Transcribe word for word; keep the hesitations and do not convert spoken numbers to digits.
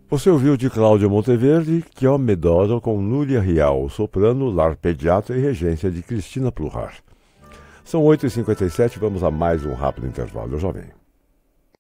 Você ouviu de Cláudia Monteverde, que é Medoro com Núria Rial, soprano, larpeggiato e regência de Cristina Plurrar. São oito e cinquenta e sete, vamos a mais um rápido intervalo. Eu já venho.